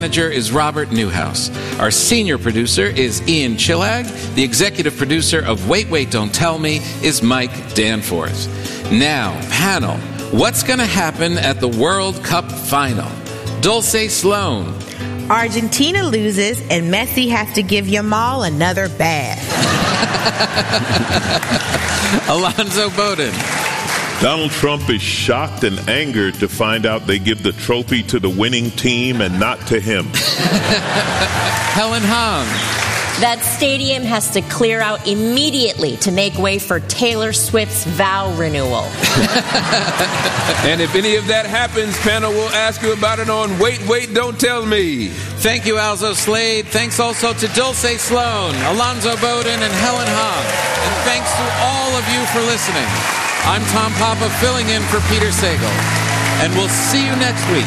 Manager is Robert Newhouse. Our senior producer is Ian Chillag. The executive producer of Wait, Wait, Don't Tell Me is Mike Danforth. Now, panel, what's going to happen at the World Cup final? Dulce Sloan. Argentina loses and Messi has to give Yamal another bath. Alonzo Bowden. Donald Trump is shocked and angered to find out they give the trophy to the winning team and not to him. Helen Hong. That stadium has to clear out immediately to make way for Taylor Swift's vow renewal. And if any of that happens, panel will ask you about it on Wait, Wait, Don't Tell Me. Thank you, Alzo Slade. Thanks also to Dulce Sloan, Alonzo Bowden, and Helen Hong. And thanks to all of you for listening. I'm Tom Papa, filling in for Peter Sagal. And we'll see you next week.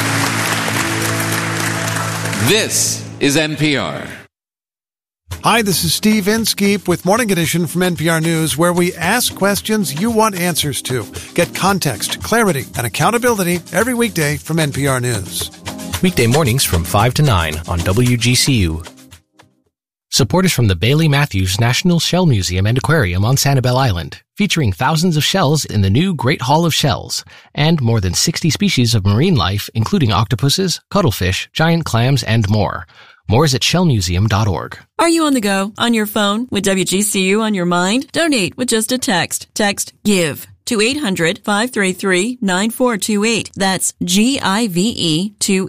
This is NPR. Hi, this is Steve Inskeep with Morning Edition from NPR News, where we ask questions you want answers to. Get context, clarity, and accountability every weekday from NPR News. Weekday mornings from 5 to 9 on WGCU. Support is from the Bailey Matthews National Shell Museum and Aquarium on Sanibel Island, featuring thousands of shells in the new Great Hall of Shells, and more than 60 species of marine life, including octopuses, cuttlefish, giant clams, and more. More is at shellmuseum.org. Are you on the go, on your phone, with WGCU on your mind? Donate with just a text. Text GIVE to 800-533-9428. That's GIVE to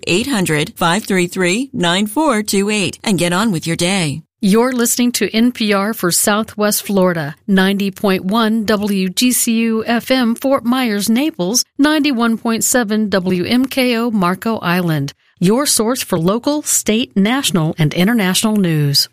800-533-9428. And get on with your day. You're listening to NPR for Southwest Florida, 90.1 WGCU FM Fort Myers, Naples, 91.7 WMKO Marco Island. Your source for local, state, national, and international news.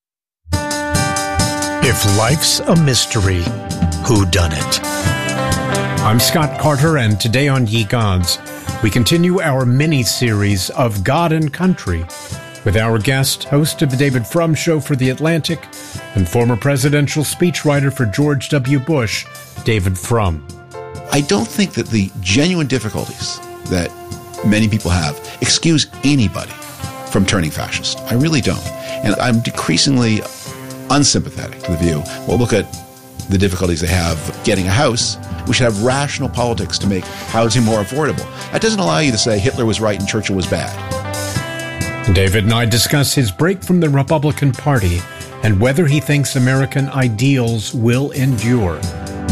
If life's a mystery, who done it? I'm Scott Carter, and today on Ye Gods, we continue our mini-series of God and Country with our guest, host of the David Frum Show for The Atlantic, and former presidential speechwriter for George W. Bush, David Frum. I don't think that the genuine difficulties that many people have excuse anybody from turning fascist. I really don't. And I'm decreasingly unsympathetic to the view, well, look at the difficulties they have getting a house. We should have rational politics to make housing more affordable. That doesn't allow you to say Hitler was right and Churchill was bad. David and I discuss his break from the Republican Party and whether he thinks American ideals will endure.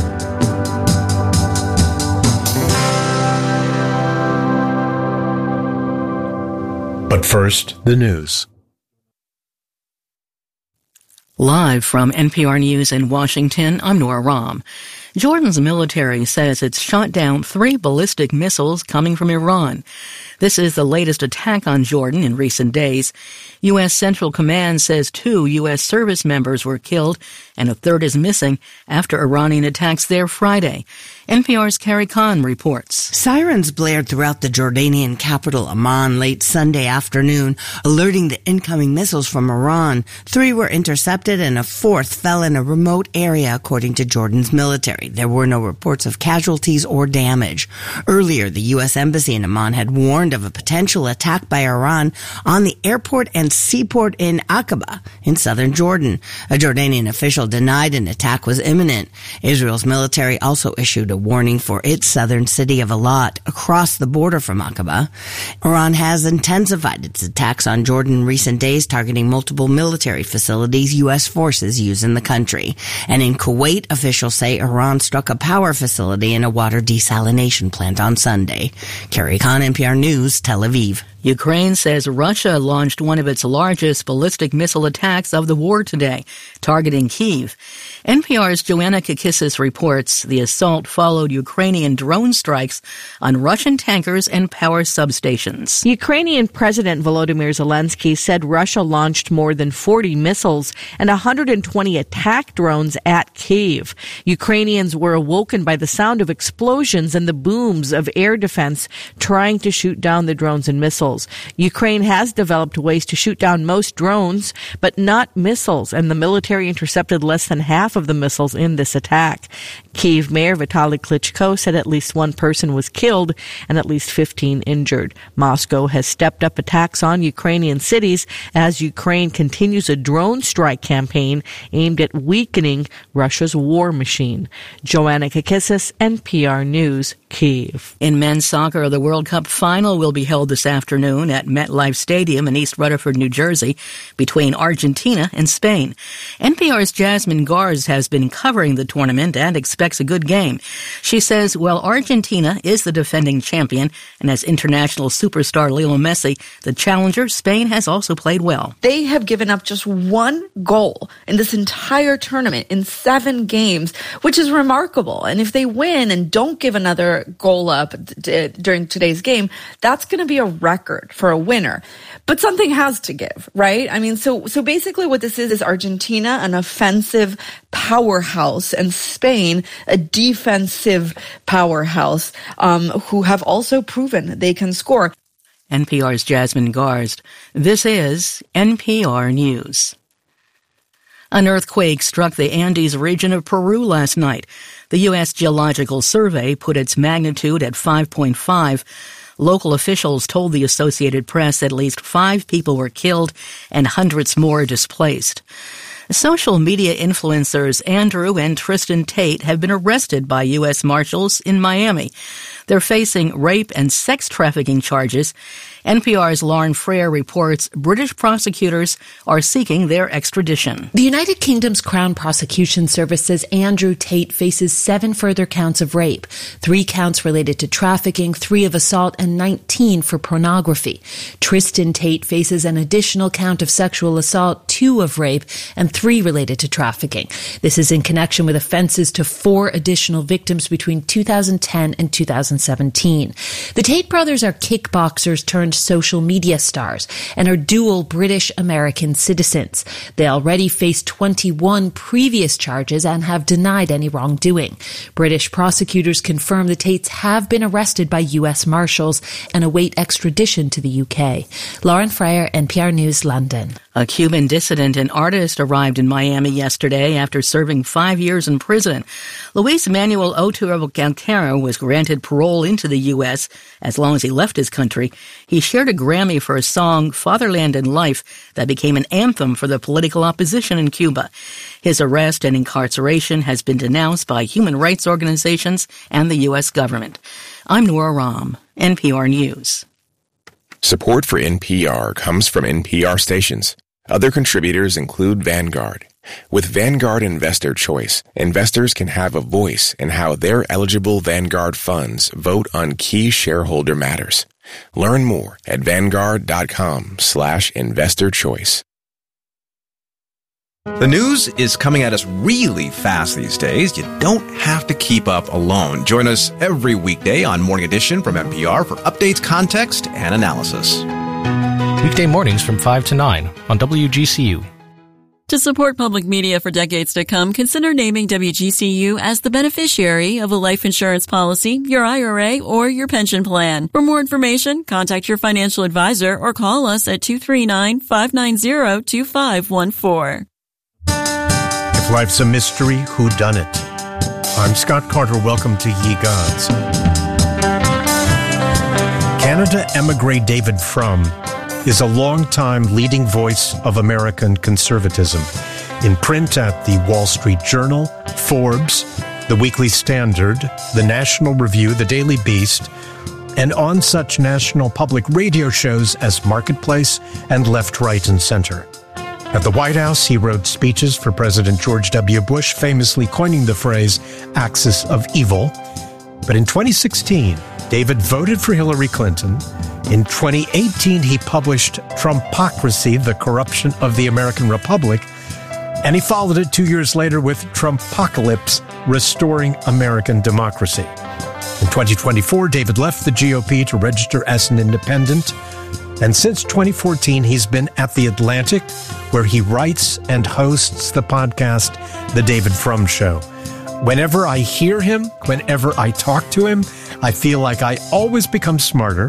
But first, the news. Live from NPR News in Washington, I'm Nora Rahm. Jordan's military says it's shot down 3 ballistic missiles coming from Iran. This is the latest attack on Jordan in recent days. U.S. Central Command says 2 U.S. service members were killed and a third is missing after Iranian attacks there Friday. NPR's Carrie Kahn reports. Sirens blared throughout the Jordanian capital Amman late Sunday afternoon, alerting the incoming missiles from Iran. 3 were intercepted and a 4th fell in a remote area, according to Jordan's military. There were no reports of casualties or damage. Earlier, the U.S. Embassy in Amman had warned of a potential attack by Iran on the airport and seaport in Aqaba in southern Jordan. A Jordanian official denied an attack was imminent. Israel's military also issued a warning for its southern city of Eilat across the border from Aqaba. Iran has intensified its attacks on Jordan in recent days, targeting multiple military facilities U.S. forces use in the country. And in Kuwait, officials say Iran struck a power facility and a water desalination plant on Sunday. Carrie Kahn, NPR News, Tel Aviv. Ukraine says Russia launched one of its largest ballistic missile attacks of the war today, targeting Kyiv. NPR's Joanna Kakissis reports the assault followed Ukrainian drone strikes on Russian tankers and power substations. Ukrainian President Volodymyr Zelensky said Russia launched more than 40 missiles and 120 attack drones at Kyiv. Ukrainians were awoken by the sound of explosions and the booms of air defense trying to shoot down the drones and missiles. missiles. Ukraine has developed ways to shoot down most drones, but not missiles, and the military intercepted less than half of the missiles in this attack. Kyiv Mayor Vitaly Klitschko said at least one person was killed and at least 15 injured. Moscow has stepped up attacks on Ukrainian cities as Ukraine continues a drone strike campaign aimed at weakening Russia's war machine. Joanna Kakissis, NPR News, Kyiv. In men's soccer, the World Cup final will be held this afternoon at MetLife Stadium in East Rutherford, New Jersey, between Argentina and Spain. NPR's Jasmine Garz has been covering the tournament and expects a good game. She says, while Argentina is the defending champion and has international superstar Lionel Messi, the challenger, Spain, has also played well. They have given up just one goal in this entire tournament in 7 games, which is remarkable. And if they win and don't give another goal up during today's game, that's going to be a record for a winner. But something has to give, right? I mean, so basically what this is Argentina, an offensive powerhouse, and Spain, a defensive powerhouse, who have also proven they can score. NPR's Jasmine Garst. This is NPR News. An earthquake struck the Andes region of Peru last night. The U.S. Geological Survey put its magnitude at 5.5. Local officials told the Associated Press at least 5 people were killed and hundreds more displaced. Social media influencers Andrew and Tristan Tate have been arrested by U.S. Marshals in Miami. They're facing rape and sex trafficking charges. NPR's Lauren Frere reports British prosecutors are seeking their extradition. The United Kingdom's Crown Prosecution Service says Andrew Tate faces 7 further counts of rape, 3 counts related to trafficking, 3 of assault, and 19 for pornography. Tristan Tate faces an additional count of sexual assault, 2 of rape, and 3 related to trafficking. This is in connection with offenses to 4 additional victims between 2010 and 2017. The Tate brothers are kickboxers turned social media stars and are dual British-American citizens. They already face 21 previous charges and have denied any wrongdoing. British prosecutors confirm the Tates have been arrested by U.S. Marshals and await extradition to the UK. Lauren Frere, NPR News, London. A Cuban dissident and artist arrived in Miami yesterday after serving 5 years in prison. Luis Manuel Otero Cantero was granted parole into the U.S. as long as he left his country. He shared a Grammy for a song, Fatherland and Life, that became an anthem for the political opposition in Cuba. His arrest and incarceration has been denounced by human rights organizations and the U.S. government. I'm Nora Rahm, NPR News. Support for NPR comes from NPR stations. Other contributors include Vanguard. With Vanguard Investor Choice, investors can have a voice in how their eligible Vanguard funds vote on key shareholder matters. Learn more at Vanguard.com/investor choice. The news is coming at us really fast these days. You don't have to keep up alone. Join us every weekday on Morning Edition from NPR for updates, context, and analysis. Weekday mornings from 5 to 9 on WGCU. To support public media for decades to come, consider naming WGCU as the beneficiary of a life insurance policy, your IRA, or your pension plan. For more information, contact your financial advisor or call us at 239-590-2514. If life's a mystery, whodunit? I'm Scott Carter. Welcome to Ye Gods. Canada emigre David Frum is a long-time leading voice of American conservatism. In print at the Wall Street Journal, Forbes, the Weekly Standard, the National Review, the Daily Beast, and on such national public radio shows as Marketplace and Left, Right, and Center. At the White House, he wrote speeches for President George W. Bush, famously coining the phrase axis of evil. But in 2016, David voted for Hillary Clinton. In 2018, he published Trumpocracy, the Corruption of the American Republic, and he followed it 2 years later with Trumpocalypse, Restoring American Democracy. In 2024, David left the GOP to register as an independent, and since 2014, he's been at The Atlantic, where he writes and hosts the podcast, The David Frum Show. Whenever I hear him, whenever I talk to him, I feel like I always become smarter.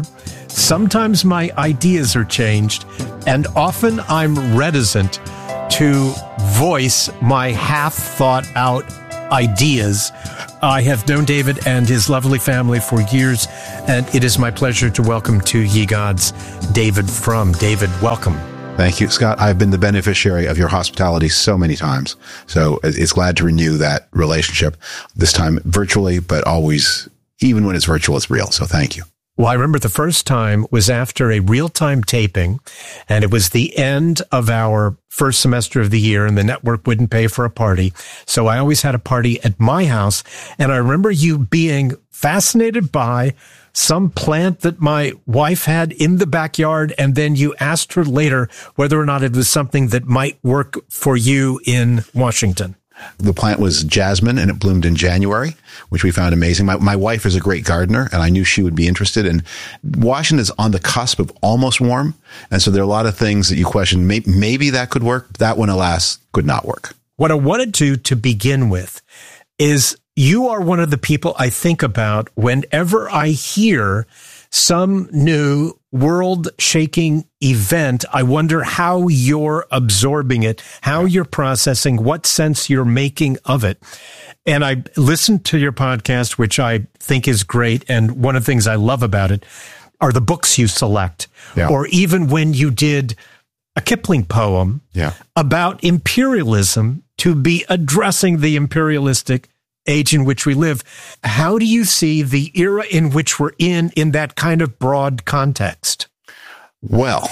sometimes my ideas are changed, and often I'm reticent to voice my half-thought-out ideas. I have known David and his lovely family for years, and it is my pleasure to welcome to Ye Gods, David Frum. David, welcome. Thank you, Scott. I've been the beneficiary of your hospitality so many times, so it's glad to renew that relationship, this time virtually, but always, even when it's virtual, it's real, so thank you. Well, I remember the first time was after a real-time taping, and it was the end of our first semester of the year, and the network wouldn't pay for a party. So I always had a party at my house, and I remember you being fascinated by some plant that my wife had in the backyard, and then you asked her later whether or not it was something that might work for you in Washington. The plant was jasmine, and it bloomed in January, which we found amazing. My wife is a great gardener, and I knew she would be interested. And Washington is on the cusp of almost warm, and so there are a lot of things that you question. Maybe that could work. That one, alas, could not work. What I wanted to begin with is you are one of the people I think about whenever I hear some new world-shaking event. I wonder how you're absorbing it, how you're processing, what sense you're making of it. And I listened to your podcast, which I think is great. And one of the things I love about it are the books you select. Yeah. Or even when you did a Kipling poem about imperialism, to be addressing the imperialistic age in which we live. How do you see the era in which we're in that kind of broad context? Well,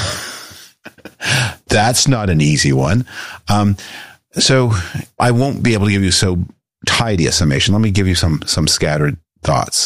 that's not an easy one. So I won't be able to give you so tidy a summation. Let me give you some scattered thoughts.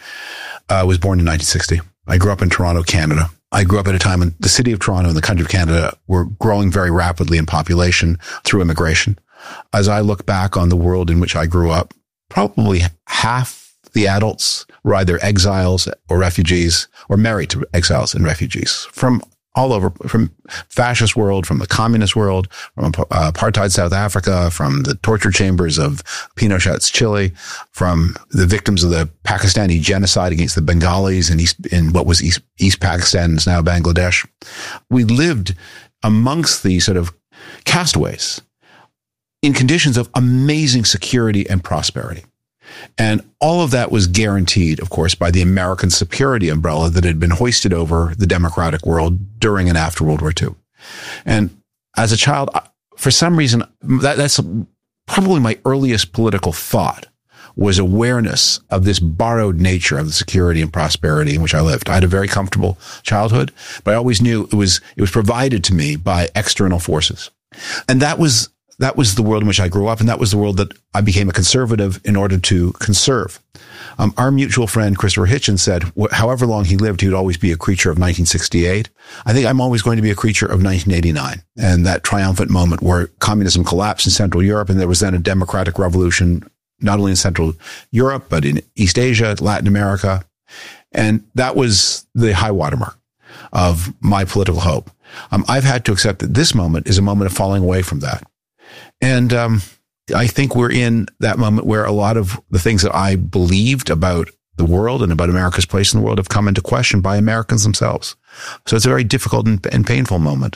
I was born in 1960. I grew up in Toronto, Canada. I grew up at a time when the city of Toronto and the country of Canada were growing very rapidly in population through immigration. As I look back on the world in which I grew up, probably half the adults were either exiles or refugees or married to exiles and refugees from all over, from fascist world, from the communist world, from apartheid South Africa, from the torture chambers of Pinochet's Chile, from the victims of the Pakistani genocide against the Bengalis in what was East Pakistan and is now Bangladesh. We lived amongst these sort of castaways in conditions of amazing security and prosperity. And all of that was guaranteed, of course, by the American superiority umbrella that had been hoisted over the democratic world during and after World War II. And as a child, for some reason, that's probably my earliest political thought, was awareness of this borrowed nature of the security and prosperity in which I lived. I had a very comfortable childhood, but I always knew it was provided to me by external forces. And that was the world in which I grew up, and that was the world that I became a conservative in order to conserve. Our mutual friend, Christopher Hitchens, said however long he lived, he would always be a creature of 1968. I think I'm always going to be a creature of 1989, and that triumphant moment where communism collapsed in Central Europe, and there was then a democratic revolution, not only in Central Europe, but in East Asia, Latin America. And that was the high watermark of my political hope. I've had to accept that this moment is a moment of falling away from that. And I think we're in that moment where a lot of the things that I believed about the world and about America's place in the world have come into question by Americans themselves. So it's a very difficult and painful moment.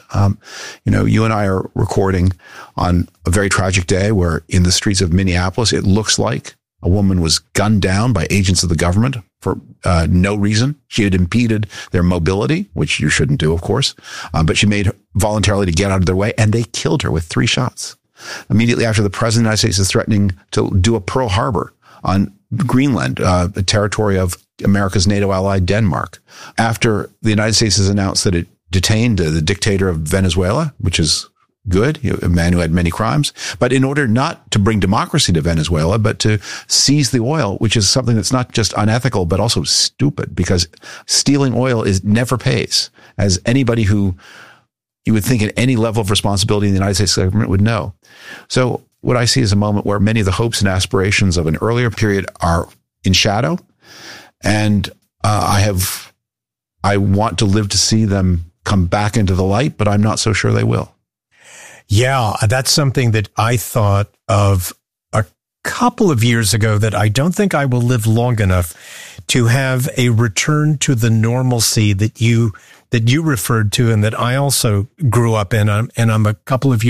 You and I are recording on a very tragic day where in the streets of Minneapolis, it looks like a woman was gunned down by agents of the government for no reason. She had impeded their mobility, which you shouldn't do, of course. But she made voluntarily to get out of their way, and they killed her with 3 shots. Immediately after, the president of the United States is threatening to do a Pearl Harbor on Greenland, the territory of America's NATO ally, Denmark. After the United States has announced that it detained the dictator of Venezuela, which is good, a man who had many crimes, but in order not to bring democracy to Venezuela, but to seize the oil, which is something that's not just unethical, but also stupid, because stealing oil never pays, as anybody who you would think at any level of responsibility in the United States government would know. So what I see is a moment where many of the hopes and aspirations of an earlier period are in shadow. And I want to live to see them come back into the light, but I'm not so sure they will. Yeah, that's something that I thought of a couple of years ago that I don't think I will live long enough to have a return to the normalcy that you referred to and that I also grew up in, and I'm a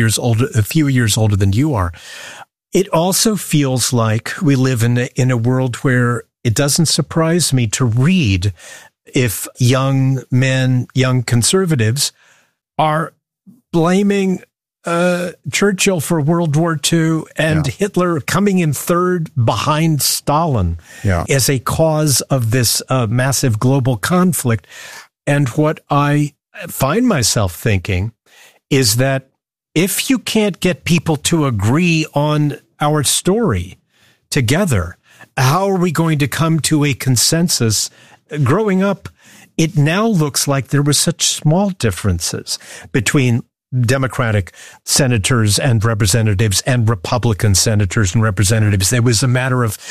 few years older than you are. It also feels like we live in a world where it doesn't surprise me to read if young men, young conservatives are blaming Churchill for World War II and Hitler coming in third behind Stalin as a cause of this massive global conflict. And what I find myself thinking is that if you can't get people to agree on our story together, how are we going to come to a consensus? Growing up, it now looks like there were such small differences between Democratic senators and representatives and Republican senators and representatives. There was a matter of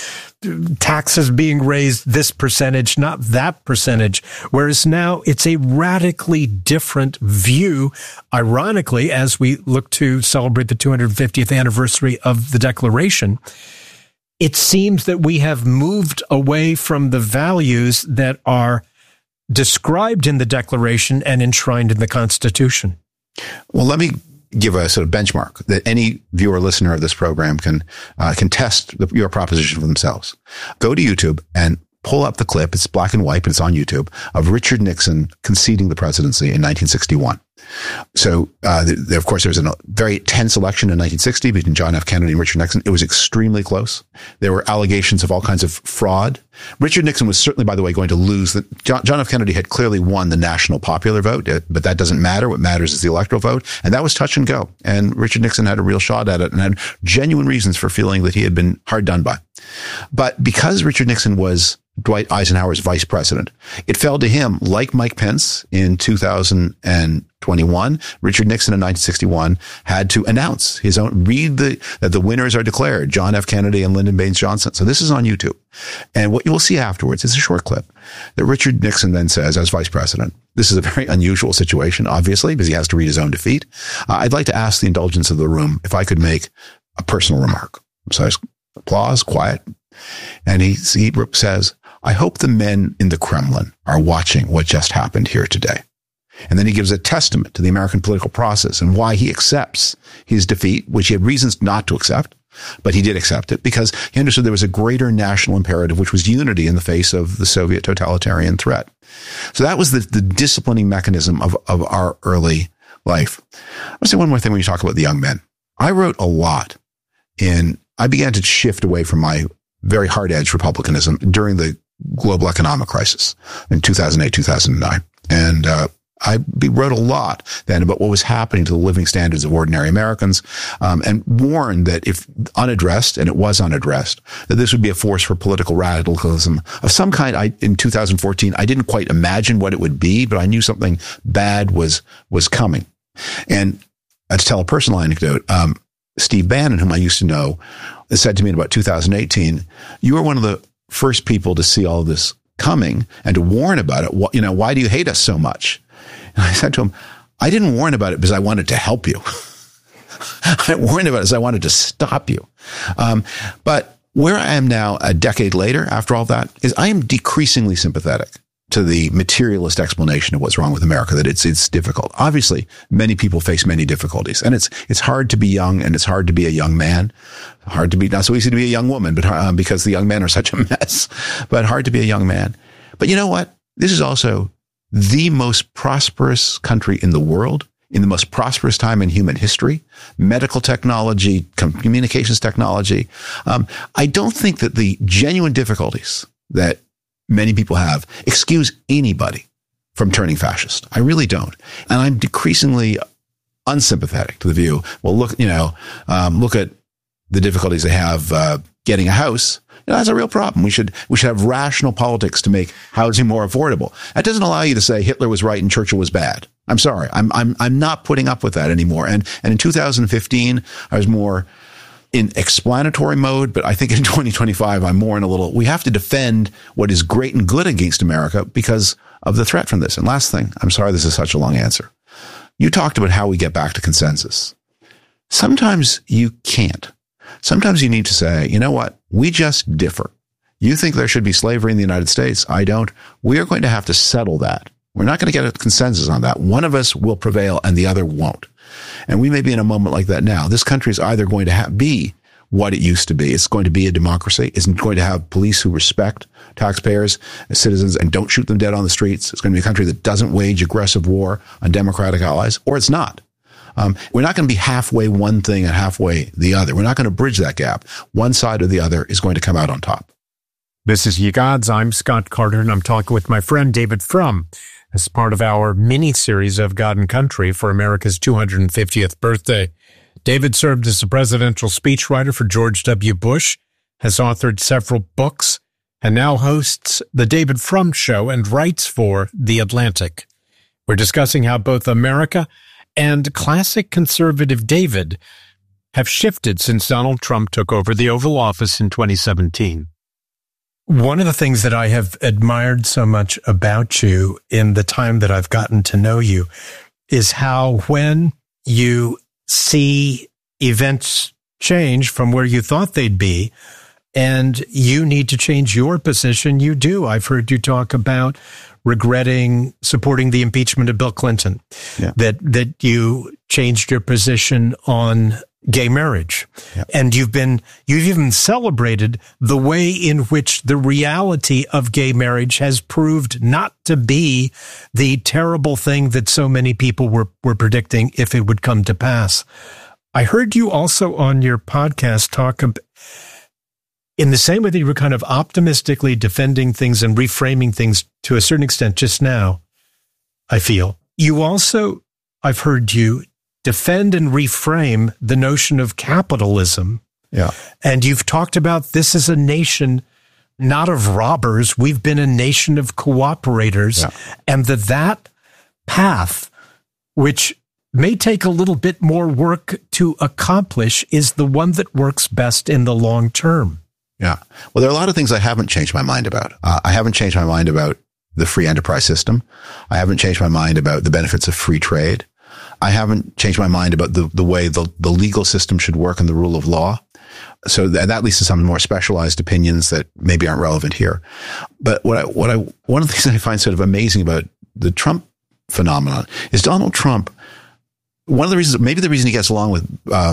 taxes being raised this percentage, not that percentage, whereas now it's a radically different view. Ironically, as we look to celebrate the 250th anniversary of the Declaration, it seems that we have moved away from the values that are described in the Declaration and enshrined in the Constitution. Well, let me give a sort of benchmark that any viewer or listener of this program can test your proposition for themselves. Go to YouTube and pull up the clip. It's black and white, but it's on YouTube, of Richard Nixon conceding the presidency in 1961. So, of course, there was a very tense election in 1960 between John F. Kennedy and Richard Nixon. It was extremely close. There were allegations of all kinds of fraud. Richard Nixon was certainly, by the way, going to lose. John F. Kennedy had clearly won the national popular vote, but that doesn't matter. What matters is the electoral vote. And that was touch and go. And Richard Nixon had a real shot at it and had genuine reasons for feeling that he had been hard done by. But because Richard Nixon was Dwight Eisenhower's vice president, it fell to him, like Mike Pence in 2021, Richard Nixon in 1961 had to announce his own, that the winners are declared, John F. Kennedy and Lyndon Baines Johnson. So this is on YouTube. And what you will see afterwards is a short clip that Richard Nixon then says as vice president. This is a very unusual situation, obviously, because he has to read his own defeat. I'd like to ask the indulgence of the room if I could make a personal remark. So applause, quiet. And he says, I hope the men in the Kremlin are watching what just happened here today. And then he gives a testament to the American political process and why he accepts his defeat, which he had reasons not to accept, but he did accept it because he understood there was a greater national imperative, which was unity in the face of the Soviet totalitarian threat. So that was the disciplining mechanism of our early life. I'll say one more thing when you talk about the young men. I wrote a lot I began to shift away from my very hard-edged republicanism during the global economic crisis in 2008, 2009. And I wrote a lot then about what was happening to the living standards of ordinary Americans, and warned that if unaddressed, and it was unaddressed, that this would be a force for political radicalism of some kind. In 2014, I didn't quite imagine what it would be, but I knew something bad was coming. And to tell a personal anecdote, Steve Bannon, whom I used to know, said to me in about 2018, you were one of the first people to see all of this coming and to warn about it. Why do you hate us so much? And I said to him, I didn't warn about it because I wanted to help you. I warned about it because I wanted to stop you. But where I am now, a decade later, after all that, is I am decreasingly sympathetic to the materialist explanation of what's wrong with America, that it's difficult. Obviously, many people face many difficulties, and it's hard to be young, and it's hard to be a young man. Not so easy to be a young woman, but because the young men are such a mess, but hard to be a young man. But you know what? This is also the most prosperous country in the world, in the most prosperous time in human history, medical technology, communications technology. I don't think that the genuine difficulties that many people have excuse anybody from turning fascist. I really don't. And I'm decreasingly unsympathetic to the view, well, look at the difficulties they have getting a house. That's a real problem. We should have rational politics to make housing more affordable. That doesn't allow you to say Hitler was right and Churchill was bad. I'm sorry. I'm not putting up with that anymore. And in 2015, I was more in explanatory mode, but I think in 2025, I'm more in we have to defend what is great and good against America because of the threat from this. And last thing, I'm sorry this is such a long answer. You talked about how we get back to consensus. Sometimes you can't. Sometimes you need to say, you know what? We just differ. You think there should be slavery in the United States. I don't. We are going to have to settle that. We're not going to get a consensus on that. One of us will prevail and the other won't. And we may be in a moment like that now. This country is either going to be what it used to be. It's going to be a democracy. It's going to have police who respect taxpayers and citizens and don't shoot them dead on the streets. It's going to be a country that doesn't wage aggressive war on democratic allies, or it's not. We're not going to be halfway one thing and halfway the other. We're not going to bridge that gap. One side or the other is going to come out on top. This is Ye Gods. I'm Scott Carter, and I'm talking with my friend David Frum as part of our mini-series of God and Country for America's 250th birthday. David served as a presidential speechwriter for George W. Bush, has authored several books, and now hosts The David Frum Show and writes for The Atlantic. We're discussing how both America and classic conservative David have shifted since Donald Trump took over the Oval Office in 2017. One of the things that I have admired so much about you in the time that I've gotten to know you is how when you see events change from where you thought they'd be and you need to change your position, you do. I've heard you talk about regretting supporting the impeachment of Bill Clinton, that you changed your position on gay marriage. Yep. And you've even celebrated the way in which the reality of gay marriage has proved not to be the terrible thing that so many people were predicting if it would come to pass. I heard you also on your podcast talk about, in the same way that you were kind of optimistically defending things and reframing things to a certain extent just now, I feel. You also, I've heard you defend and reframe the notion of capitalism. Yeah. And you've talked about this is a nation not of robbers. We've been a nation of cooperators. Yeah. And that path, which may take a little bit more work to accomplish, is the one that works best in the long term. Yeah. Well, there are a lot of things I haven't changed my mind about. I haven't changed my mind about the free enterprise system. I haven't changed my mind about the benefits of free trade. I haven't changed my mind about the way the legal system should work and the rule of law. So that leads to some more specialized opinions that maybe aren't relevant here. But one of the things I find sort of amazing about the Trump phenomenon is Donald Trump. One of the reasons, maybe the reason he gets along with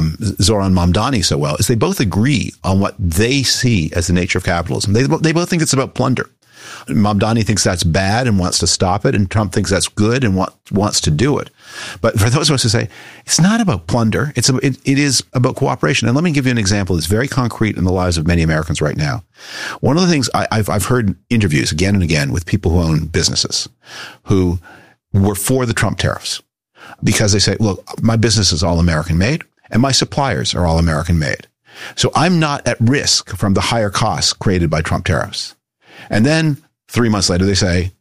Zoran Mamdani so well, is they both agree on what they see as the nature of capitalism. They both think it's about plunder. Mamdani thinks that's bad and wants to stop it, and Trump thinks that's good and wants to do it. But for those of us who say it's not about plunder, it is about cooperation. And let me give you an example that's very concrete in the lives of many Americans right now. One of the things I've heard interviews again and again with people who own businesses who were for the Trump tariffs because they say, look, my business is all American made and my suppliers are all American made. So I'm not at risk from the higher costs created by Trump tariffs. And then 3 months later, they say,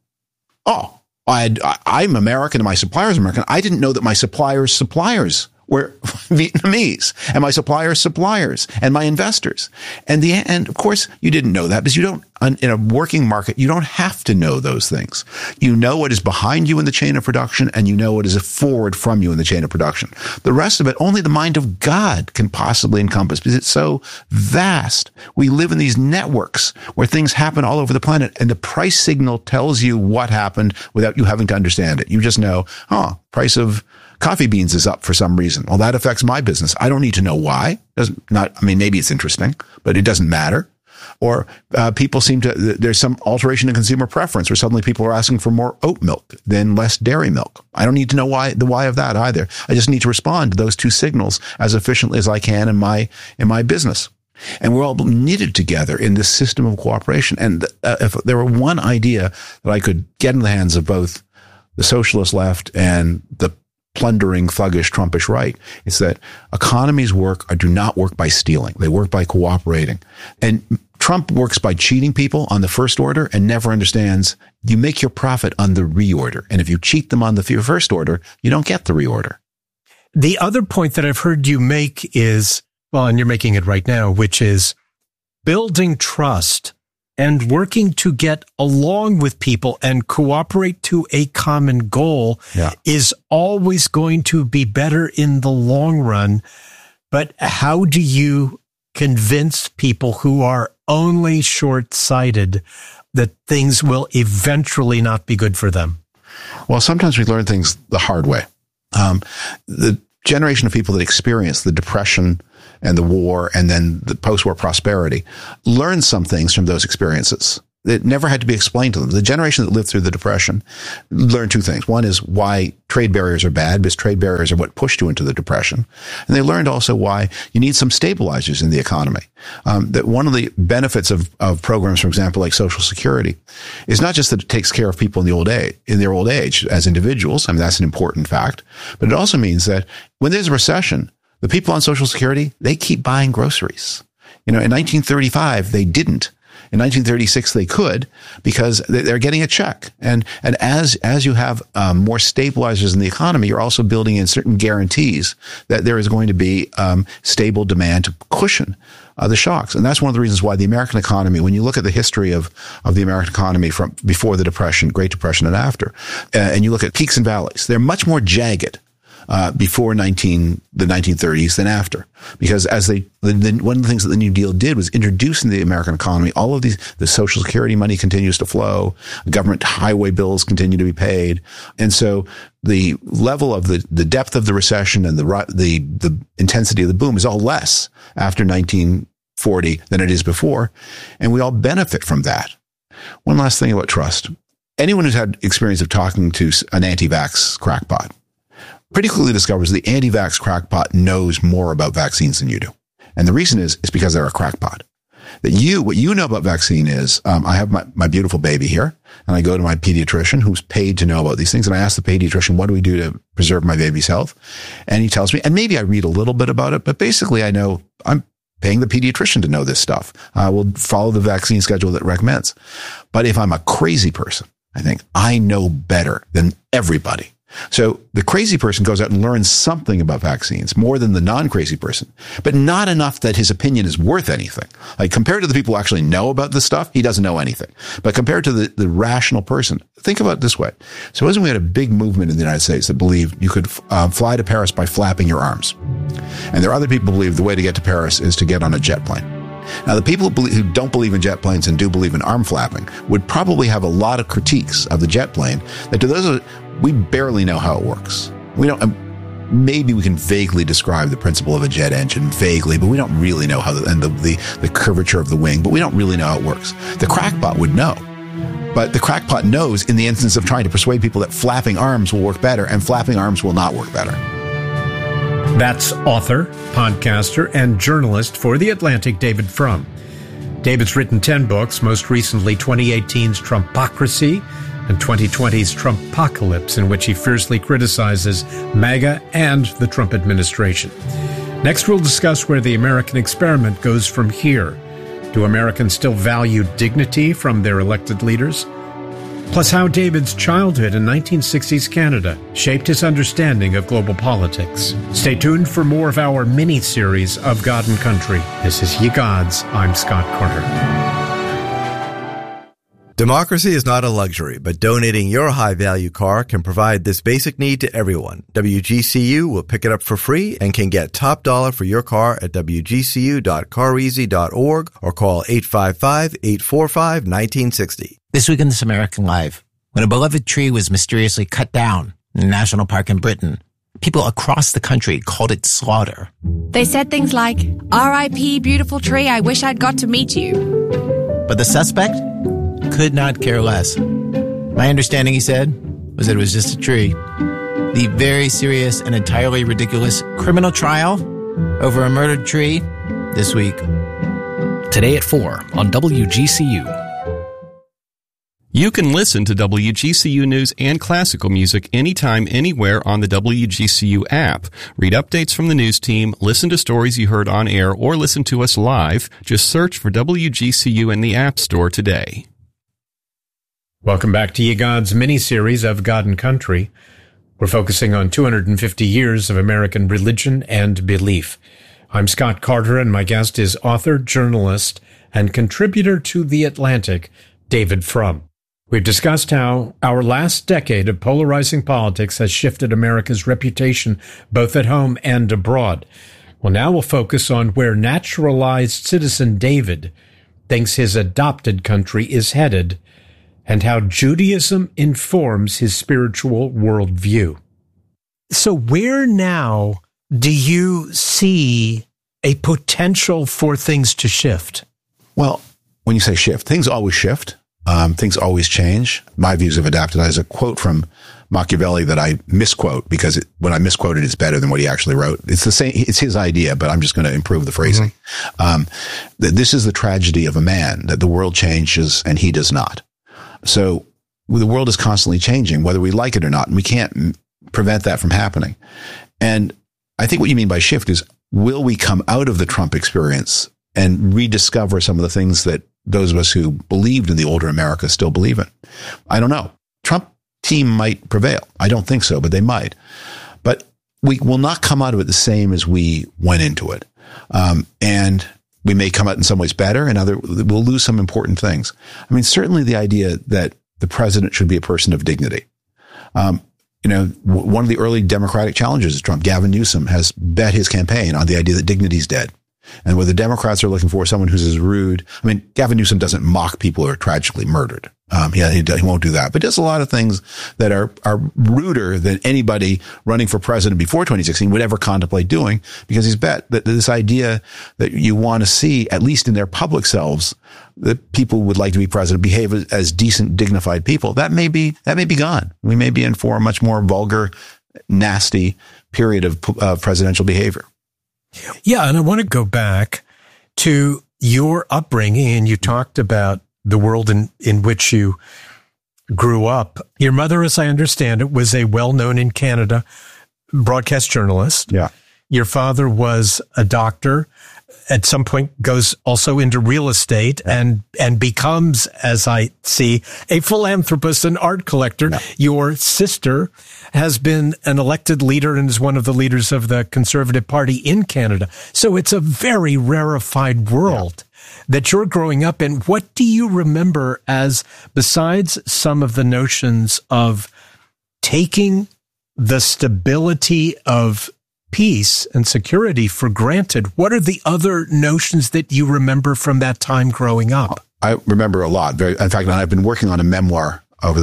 oh, I'm American and my suppliers are American. I didn't know that my suppliers were Vietnamese and my suppliers and my investors. And of course, you didn't know that because you don't, in a working market, you don't have to know those things. You know what is behind you in the chain of production and you know what is forward from you in the chain of production. The rest of it, only the mind of God can possibly encompass because it's so vast. We live in these networks where things happen all over the planet and the price signal tells you what happened without you having to understand it. You just know, price of coffee beans is up for some reason. Well, that affects my business. I don't need to know why. Maybe it's interesting, but it doesn't matter. Or people there's some alteration in consumer preference where suddenly people are asking for more oat milk than less dairy milk. I don't need to know the why of that either. I just need to respond to those two signals as efficiently as I can in my business. And we're all knitted together in this system of cooperation. And if there were one idea that I could get in the hands of both the socialist left and the plundering, thuggish, Trumpish right, it's that economies do not work by stealing. They work by cooperating. And Trump works by cheating people on the first order and never understands you make your profit on the reorder. And if you cheat them on the first order, you don't get the reorder. The other point that I've heard you make is, and you're making it right now, which is building trust and working to get along with people and cooperate to a common goal is always going to be better in the long run. But how do you convince people who are only short-sighted that things will eventually not be good for them? Well, sometimes we learn things the hard way. The generation of people that experienced the Depression and the war and then the post-war prosperity learned some things from those experiences that never had to be explained to them. The generation that lived through the Depression learned two things. One is why trade barriers are bad, because trade barriers are what pushed you into the Depression. And they learned also why you need some stabilizers in the economy. That one of the benefits of programs, for example, like Social Security, is not just that it takes care of people in their old age as individuals. I mean, that's an important fact. But it also means that when there's a recession, the people on Social Security, they keep buying groceries. In 1935, they didn't. In 1936, they could, because they're getting a check. And as you have more stabilizers in the economy, you're also building in certain guarantees that there is going to be stable demand to cushion the shocks. And that's one of the reasons why the American economy, when you look at the history of the American economy from before the Depression, Great Depression, and after, and you look at peaks and valleys, they're much more jagged before the 1930s than after, because one of the things that the New Deal did was introduce in the American economy all of the Social Security money continues to flow, government highway bills continue to be paid, and so the level of the depth of the recession and the intensity of the boom is all less after 1940 than it is before, and we all benefit from that. One last thing about trust: anyone who's had experience of talking to an anti-vax crackpot pretty quickly discovers the anti-vax crackpot knows more about vaccines than you do. And the reason is because they're a crackpot. What you know about vaccine is, I have my beautiful baby here, and I go to my pediatrician who's paid to know about these things. And I ask the pediatrician, what do we do to preserve my baby's health? And he tells me, and maybe I read a little bit about it, but basically I know I'm paying the pediatrician to know this stuff. I will follow the vaccine schedule that recommends. But if I'm a crazy person, I think I know better than everybody. So the crazy person goes out and learns something about vaccines more than the non-crazy person, but not enough that his opinion is worth anything. Like compared to the people who actually know about this stuff, he doesn't know anything. But compared to the rational person, think about it this way. Supposing we had a big movement in the United States that believed you could fly to Paris by flapping your arms. And there are other people who believe the way to get to Paris is to get on a jet plane. Now, the people who don't believe in jet planes and do believe in arm flapping would probably have a lot of critiques of the jet plane that to those we barely know how it works. We don't. Maybe we can vaguely describe the principle of a jet engine vaguely, but we don't really know how the curvature of the wing. But we don't really know how it works. The crackpot would know, but the crackpot knows in the instance of trying to persuade people that flapping arms will work better, and flapping arms will not work better. That's author, podcaster, and journalist for The Atlantic, David Frum. David's written 10 books, most recently 2018's Trumpocracy and 2020's Trumpocalypse, in which he fiercely criticizes MAGA and the Trump administration. Next, we'll discuss where the American experiment goes from here. Do Americans still value dignity from their elected leaders? Plus, how David's childhood in 1960s Canada shaped his understanding of global politics. Stay tuned for more of our mini-series of God and Country. This is Ye Gods. I'm Scott Carter. Democracy is not a luxury, but donating your high-value car can provide this basic need to everyone. WGCU will pick it up for free and can get top dollar for your car at wgcu.careasy.org or call 855-845-1960. This week in This American Life, when a beloved tree was mysteriously cut down in a national park in Britain, people across the country called it slaughter. They said things like, R.I.P. beautiful tree, I wish I'd got to meet you. But the suspect could not care less. My understanding, he said, was that it was just a tree. The very serious and entirely ridiculous criminal trial over a murdered tree this week. Today at 4 on WGCU. You can listen to WGCU news and classical music anytime, anywhere on the WGCU app. Read updates from the news team, listen to stories you heard on air, or listen to us live. Just search for WGCU in the App Store today. Welcome back to Ye Gods mini-series of God and Country. We're focusing on 250 years of American religion and belief. I'm Scott Carter, and my guest is author, journalist, and contributor to The Atlantic, David Frum. We've discussed how our last decade of polarizing politics has shifted America's reputation both at home and abroad. Well, now we'll focus on where naturalized citizen David thinks his adopted country is headed, and how Judaism informs his spiritual worldview. So where now do you see a potential for things to shift? Well, when you say shift, things always shift. Things always change. My views have adapted. There's a quote from Machiavelli that I misquote because when I misquote it, it's better than what he actually wrote. It's the same. It's his idea, but I'm just going to improve the phrasing. This is the tragedy of a man, that the world changes and he does not. So the world is constantly changing, whether we like it or not, and we can't prevent that from happening. And I think what you mean by shift is, will we come out of the Trump experience and rediscover some of the things that those of us who believed in the older America still believe in? I don't know. Trump team might prevail. I don't think so, but they might. But we will not come out of it the same as we went into it. And we may come out in some ways better, and we'll lose some important things. I mean, certainly the idea that the president should be a person of dignity. One of the early Democratic challenges of Trump, Gavin Newsom, has bet his campaign on the idea that dignity is dead. And what the Democrats are looking for is someone who's as rude. I mean, Gavin Newsom doesn't mock people who are tragically murdered. He won't do that, but does a lot of things that are ruder than anybody running for president before 2016 would ever contemplate doing, because he's bet that this idea that you want to see, at least in their public selves, that people would like to be president behave as decent, dignified people. That may be gone. We may be in for a much more vulgar, nasty period of presidential behavior. Yeah, and I want to go back to your upbringing, and you talked about the world in which you grew up. Your mother, as I understand it, was a well-known in Canada broadcast journalist. Yeah. Your father was a doctor, at some point goes also into real estate and becomes, as I see, a philanthropist and art collector. Yeah. Your sister has been an elected leader and is one of the leaders of the Conservative Party in Canada. So it's a very rarefied world that you're growing up in. What do you remember as, besides some of the notions of taking the stability of peace and security for granted, what are the other notions that you remember from that time growing up? I remember a lot. In fact, I've been working on a memoir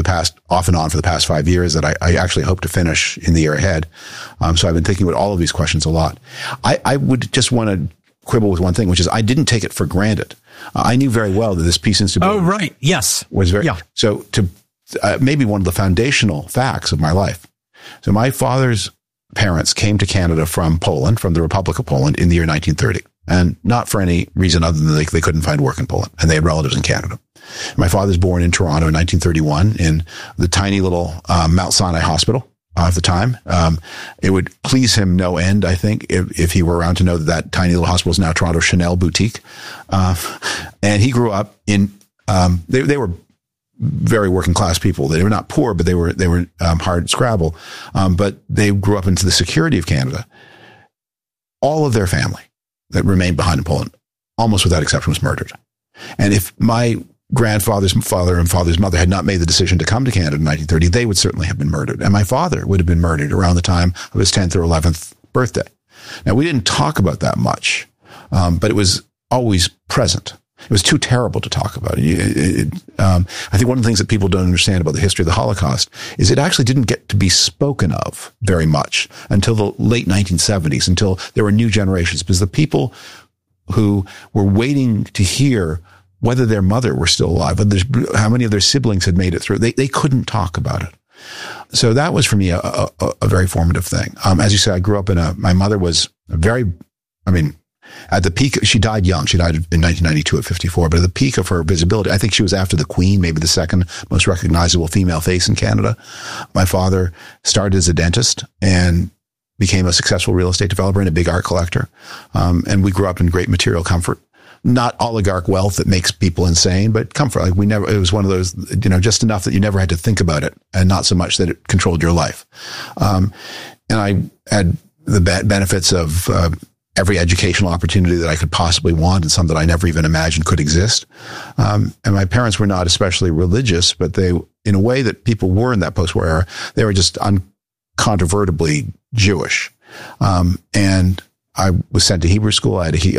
off and on for the past 5 years that I actually hope to finish in the year ahead. So I've been thinking about all of these questions a lot. I would just want to quibble with one thing, which is I didn't take it for granted. I knew very well that this peace and stability. Oh, right. Yes. Was very, so to maybe one of the foundational facts of my life. So my father's parents came to Canada from Poland, from the Republic of Poland, in the year 1930. And not for any reason other than they couldn't find work in Poland, and they had relatives in Canada. My father's born in Toronto in 1931 in the tiny little Mount Sinai Hospital at the time. It would please him no end, I think, if he were around, to know that tiny little hospital is now Toronto Chanel Boutique. And he grew up in, they were very working class people. They were not poor, but they were hard scrabble. But they grew up into the security of Canada. All of their family that remained behind in Poland, almost without exception, was murdered. And if my grandfather's father and father's mother had not made the decision to come to Canada in 1930, they would certainly have been murdered. And my father would have been murdered around the time of his 10th or 11th birthday. Now, we didn't talk about that much, but it was always present. It was too terrible to talk about. I think one of the things that people don't understand about the history of the Holocaust is it actually didn't get to be spoken of very much until the late 1970s, until there were new generations, because the people who were waiting to hear whether their mother were still alive, how many of their siblings had made it through, they couldn't talk about it. So that was for me a very formative thing. As you said, I grew up my mother was at the peak, she died young. She died in 1992 at 54. But at the peak of her visibility, I think she was after the Queen, maybe the second most recognizable female face in Canada. My father started as a dentist and became a successful real estate developer and a big art collector. And we grew up in great material comfort. Not oligarch wealth that makes people insane, but comfort. Like it was one of those, just enough that you never had to think about it, and not so much that it controlled your life. And I had the benefits of every educational opportunity that I could possibly want, and some that I never even imagined could exist. And my parents were not especially religious, but they, in a way that people were in that post-war era, they were just uncontrovertibly Jewish. And I was sent to Hebrew school. I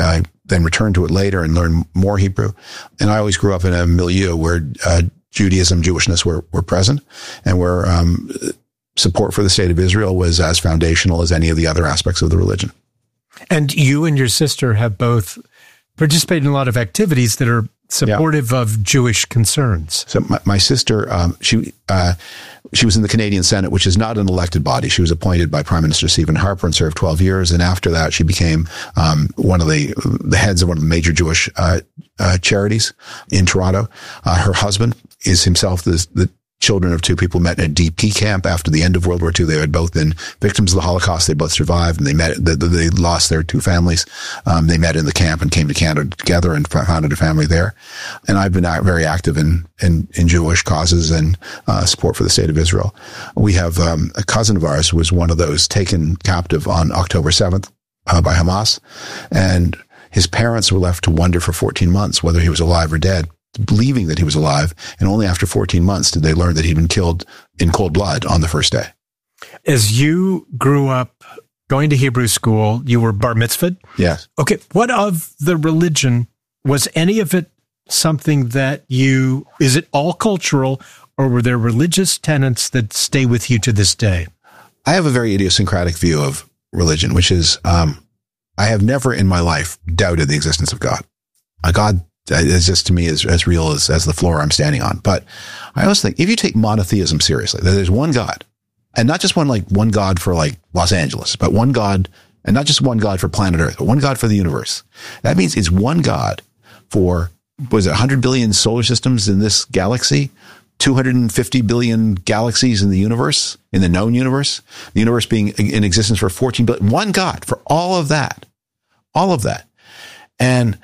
then returned to it later and learned more Hebrew. And I always grew up in a milieu where Judaism, Jewishness were present, and where support for the state of Israel was as foundational as any of the other aspects of the religion. And you and your sister have both participated in a lot of activities that are supportive of Jewish concerns. So my sister, she was in the Canadian Senate, which is not an elected body. She was appointed by Prime Minister Stephen Harper and served 12 years. And after that, she became one of the heads of one of the major Jewish charities in Toronto. Her husband is himself the children of two people met in a DP camp after the end of World War II. They had both been victims of the Holocaust. They both survived, and they lost their two families. They met in the camp and came to Canada together and founded a family there. And I've been very active in Jewish causes and support for the state of Israel. We have a cousin of ours who was one of those taken captive on October 7th by Hamas, and his parents were left to wonder for 14 months whether he was alive or dead, believing that he was alive, and only after 14 months did they learn that he'd been killed in cold blood on the first day. As you grew up going to Hebrew school, you were bar mitzvahed? Yes. Okay, what of the religion, was any of it something that is it all cultural, or were there religious tenets that stay with you to this day? I have a very idiosyncratic view of religion, which is I have never in my life doubted the existence of God. God is just to me as real as the floor I'm standing on. But I always think if you take monotheism seriously, that there's one God, and not just one God for like Los Angeles, but one God, and not just one God for planet Earth, but one God for the universe. That means it's one God for, was it 100 billion solar systems in this galaxy? 250 billion galaxies in the universe, in the known universe, the universe being in existence for 14 billion, one God for all of that. And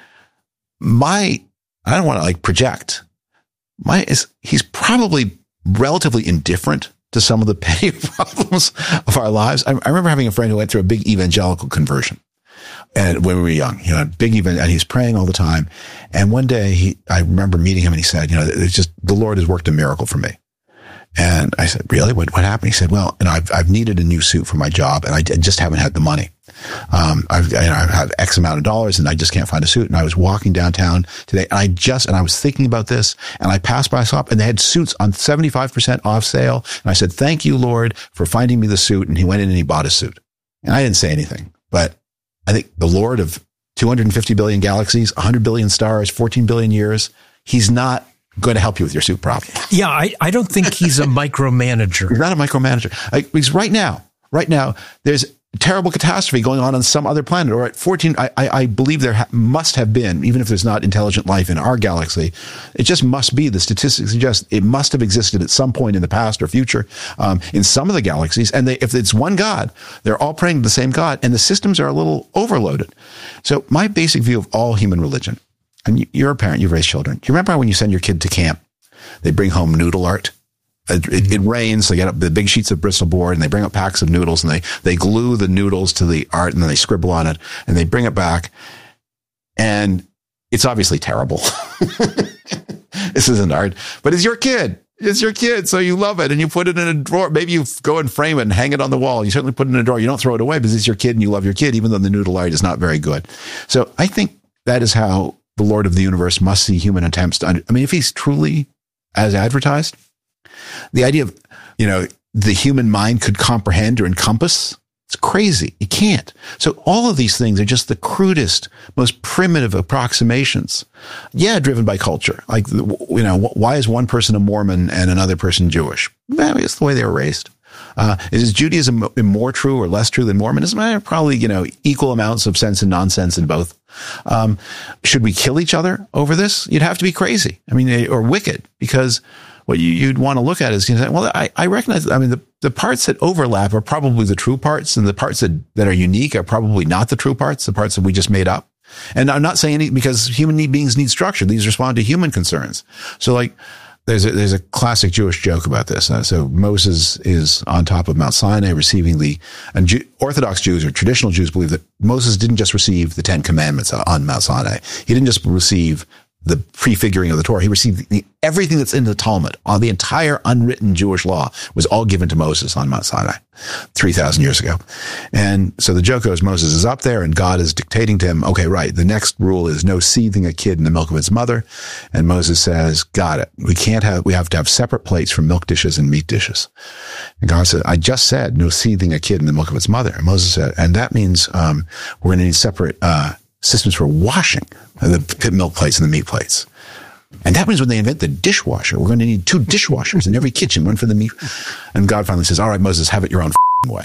I don't want to project, he's probably relatively indifferent to some of the petty problems of our lives. I remember having a friend who went through a big evangelical conversion. And when we were young, big event, and he's praying all the time. And one day I remember meeting him, and he said, it's just, the Lord has worked a miracle for me. And I said, really? What happened? He said, well, I've needed a new suit for my job, and I just haven't had the money. I've had X amount of dollars, and I just can't find a suit. And I was walking downtown today, and I was thinking about this, and I passed by a shop, and they had suits on 75% off sale. And I said, thank you, Lord, for finding me the suit. And he went in and he bought a suit. And I didn't say anything, but I think the Lord of 250 billion galaxies, 100 billion stars, 14 billion years, he's not going to help you with your suit problem. Yeah, I don't think he's a micromanager. He's not a micromanager. Because right now, there's a terrible catastrophe going on some other planet. Or at 14, I believe there must have been, even if there's not intelligent life in our galaxy, it just must be, the statistics suggest it must have existed at some point in the past or future in some of the galaxies. And if it's one God, they're all praying to the same God, and the systems are a little overloaded. So my basic view of all human religion, and you're a parent, you've raised children. Do you remember when you send your kid to camp, they bring home noodle art? It rains, they get up the big sheets of Bristol board, and they bring up packs of noodles, and they glue the noodles to the art, and then they scribble on it, and they bring it back, and it's obviously terrible. This isn't art, but it's your kid. It's your kid, so you love it, and you put it in a drawer. Maybe you go and frame it and hang it on the wall. You certainly put it in a drawer. You don't throw it away because it's your kid, and you love your kid, even though the noodle art is not very good. So I think that is how the Lord of the universe must see human attempts to if he's truly as advertised, the idea of, the human mind could comprehend or encompass, it's crazy. It can't. So all of these things are just the crudest, most primitive approximations. Yeah, driven by culture. Why is one person a Mormon and another person Jewish? Well, it's the way they were raised. Is Judaism more true or less true than Mormonism? Probably, equal amounts of sense and nonsense in both. Should we kill each other over this? You'd have to be crazy. Or wicked, because what you'd want to look at is, I recognize, the parts that overlap are probably the true parts, and the parts that are unique are probably not the true parts, the parts that we just made up. And I'm not saying anything, because human beings need structure. These respond to human concerns. So there's a classic Jewish joke about this. So Moses is on top of Mount Sinai receiving Orthodox Jews or traditional Jews believe that Moses didn't just receive the 10 Commandments on Mount Sinai. He didn't just receive the prefiguring of the Torah. He received everything that's in the Talmud. All the entire unwritten Jewish law was all given to Moses on Mount Sinai 3,000 years ago. And so the joke goes, Moses is up there and God is dictating to him, okay, right, the next rule is no seething a kid in the milk of its mother. And Moses says, got it. We have to have separate plates for milk dishes and meat dishes. And God said, I just said no seething a kid in the milk of its mother. And Moses said, and that means we're going to need separate systems for washing the milk plates and the meat plates. And that means when they invent the dishwasher, we're going to need 2 dishwashers in every kitchen, one for the meat. And God finally says, all right, Moses, have it your own way.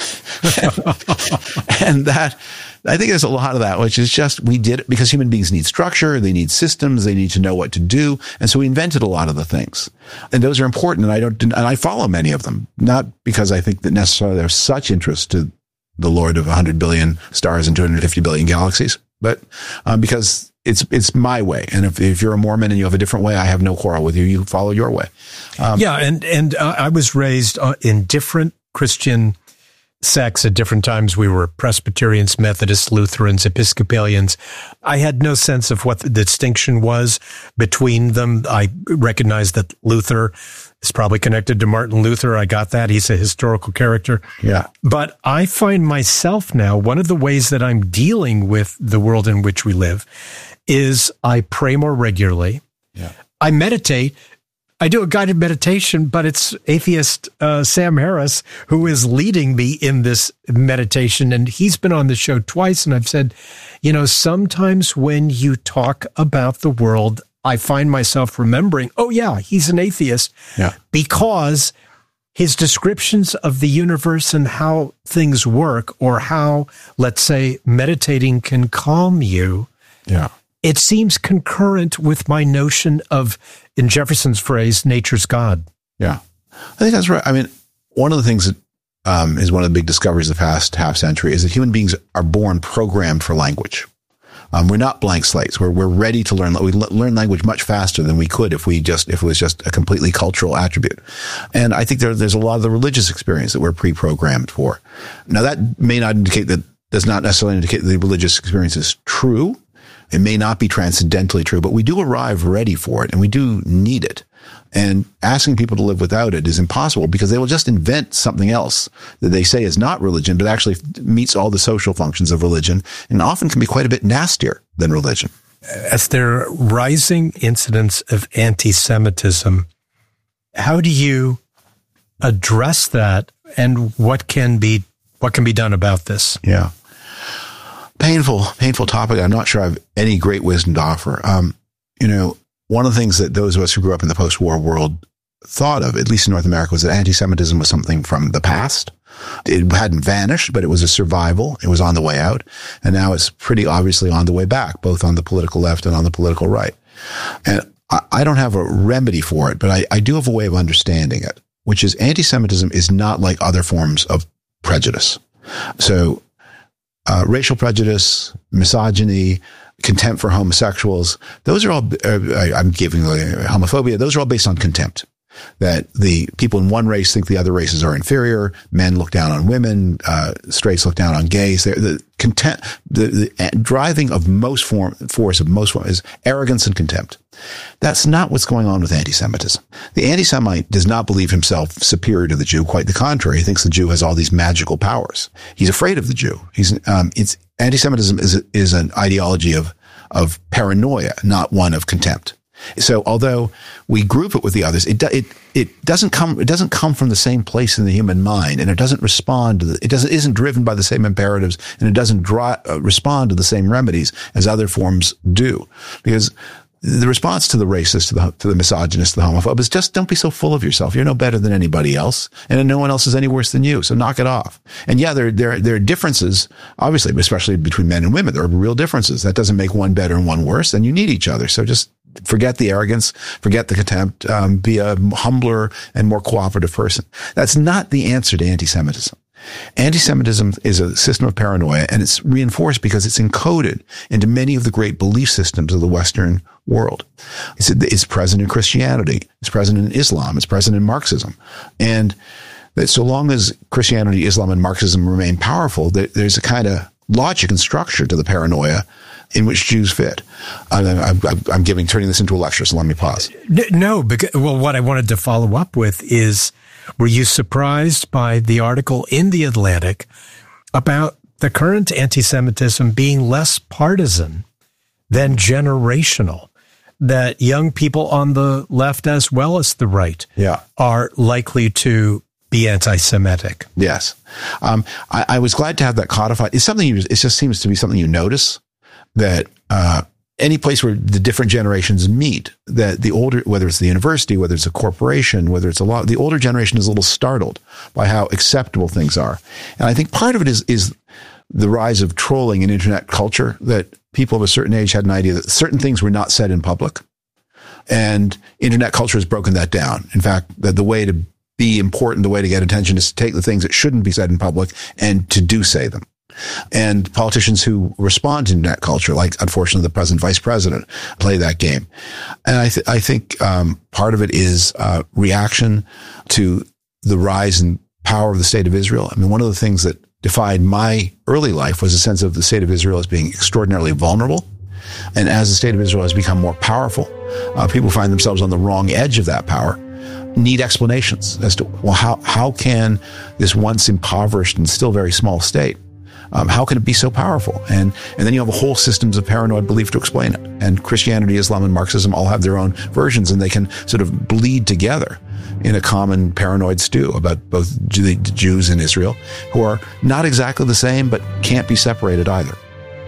And that, I think there's a lot of that, which is just, we did it because human beings need structure, they need systems, they need to know what to do. And so we invented a lot of the things. And those are important. And I follow many of them, not because I think that necessarily there's such interest to the Lord of 100 billion stars and 250 billion galaxies, but because it's my way. And if you're a Mormon and you have a different way, I have no quarrel with you. You follow your way. And I was raised in different Christian sects at different times. We were Presbyterians, Methodists, Lutherans, Episcopalians. I had no sense of what the distinction was between them. I recognized that Luther is probably connected to Martin Luther. I got that. He's a historical character. Yeah. But I find myself now, one of the ways that I'm dealing with the world in which we live is I pray more regularly. Yeah. I meditate. I do a guided meditation, but it's atheist Sam Harris who is leading me in this meditation. And he's been on the show twice. And I've said, sometimes when you talk about the world, I find myself remembering, oh, yeah, he's an atheist. Yeah. Because his descriptions of the universe and how things work, or how, let's say, meditating can calm you. Yeah. It seems concurrent with my notion of, in Jefferson's phrase, nature's God. Yeah. I think that's right. I mean, one of the things that is one of the big discoveries of the past half century is that human beings are born programmed for language. We're not blank slates. We're ready to learn. We learn language much faster than we could if it was just a completely cultural attribute. And I think there's a lot of the religious experience that we're pre-programmed for. Now, that may not indicate that, does not necessarily indicate that the religious experience is true. It may not be transcendentally true, but we do arrive ready for it, and we do need it. And asking people to live without it is impossible, because they will just invent something else that they say is not religion, but actually meets all the social functions of religion, and often can be quite a bit nastier than religion. As there are rising incidents of anti-Semitism, how do you address that, and what can be done about this? Yeah. Painful topic. I'm not sure I have any great wisdom to offer. One of the things that those of us who grew up in the post-war world thought of, at least in North America, was that anti-Semitism was something from the past. It hadn't vanished, but it was a survival. It was on the way out. And now it's pretty obviously on the way back, both on the political left and on the political right. And I don't have a remedy for it, but I do have a way of understanding it, which is anti-Semitism is not like other forms of prejudice. So racial prejudice, misogyny, contempt for homosexuals, those are all, I'm giving homophobia, those are all based on contempt. That the people in one race think the other races are inferior, men look down on women, straights look down on gays. The driving of force of most is arrogance and contempt. That's not what's going on with anti-Semitism. The anti-Semite does not believe himself superior to the Jew. Quite the contrary. He thinks the Jew has all these magical powers. He's afraid of the Jew. Anti-Semitism is an ideology of paranoia, not one of contempt. So although we group it with the others, it doesn't come from the same place in the human mind, and it doesn't respond to isn't driven by the same imperatives, and it doesn't respond to the same remedies as other forms do. Because the response to the racist, to the misogynist, to the homophobe is just don't be so full of yourself. You're no better than anybody else, and no one else is any worse than you. So knock it off. And yeah, there are differences, obviously, especially between men and women. There are real differences. That doesn't make one better and one worse. And you need each other. So just forget the arrogance, forget the contempt, be a humbler and more cooperative person. That's not the answer to anti-Semitism. Anti-Semitism is a system of paranoia, and it's reinforced because it's encoded into many of the great belief systems of the Western world. It's present in Christianity. It's present in Islam. It's present in Marxism. And that so long as Christianity, Islam, and Marxism remain powerful, there's a kind of logic and structure to the paranoia. in which Jews fit. I'm turning this into a lecture, so let me pause. No, because, well, what I wanted to follow up with is, were you surprised by the article in The Atlantic about the current anti-Semitism being less partisan than generational? That young people on the left as well as the right are likely to be anti-Semitic. Yes. I was glad to have that codified. It's something it just seems to be something you notice, that any place where the different generations meet, that the older, whether it's the university, whether it's a corporation, whether it's a law, the older generation is a little startled by how acceptable things are. And I think part of it is the rise of trolling in internet culture, that people of a certain age had an idea that certain things were not said in public. And internet culture has broken that down. In fact, the way to be important, the way to get attention is to take the things that shouldn't be said in public and to say them. And politicians who respond to internet culture, like unfortunately the present vice president, play that game. And I think part of it is reaction to the rise in power of the state of Israel. I mean, one of the things that defined my early life was a sense of the state of Israel as being extraordinarily vulnerable. And as the state of Israel has become more powerful, people find themselves on the wrong edge of that power, need explanations as to, well, how can this once impoverished and still very small state, how can it be so powerful? And then you have a whole systems of paranoid belief to explain it. And Christianity, Islam, and Marxism all have their own versions, and they can sort of bleed together in a common paranoid stew about both the Jews in Israel, who are not exactly the same, but can't be separated either.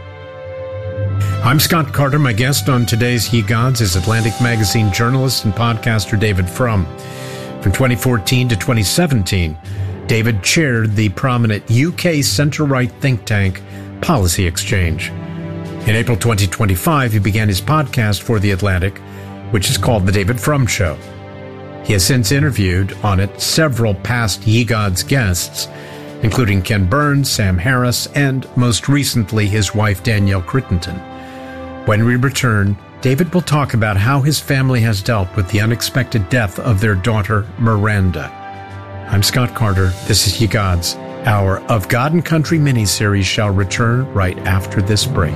I'm Scott Carter. My guest on today's Ye Gods is Atlantic Magazine journalist and podcaster David Frum. From 2014 to 2017, David chaired the prominent UK centre-right think tank Policy Exchange. In April 2025, he began his podcast for The Atlantic, which is called The David Frum Show. He has since interviewed on it several past Ye Gods guests, including Ken Burns, Sam Harris, and most recently his wife Danielle Crittenden. When we return, David will talk about how his family has dealt with the unexpected death of their daughter, Miranda. I'm Scott Carter. This is Ye Gods. Our Of God and Country miniseries shall return right after this break.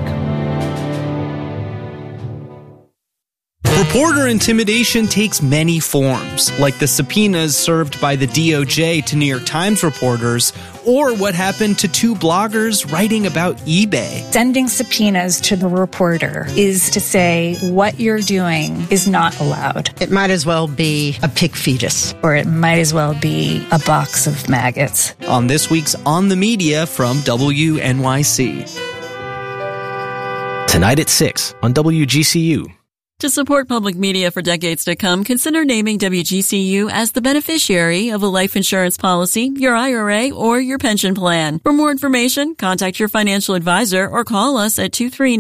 Reporter intimidation takes many forms, like the subpoenas served by the DOJ to New York Times reporters, or what happened to two bloggers writing about eBay. Sending subpoenas to the reporter is to say what you're doing is not allowed. It might as well be a pig fetus. Or it might as well be a box of maggots. On this week's On the Media from WNYC. Tonight at 6 on WGCU. To support public media for decades to come, consider naming WGCU as the beneficiary of a life insurance policy, your IRA, or your pension plan. For more information, contact your financial advisor or call us at